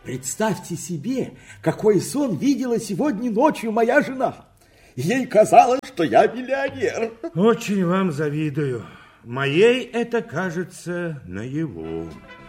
Представьте себе, какой сон видела сегодня ночью моя жена. Ей казалось, что я миллионер. Очень вам завидую. Моей это кажется наяву.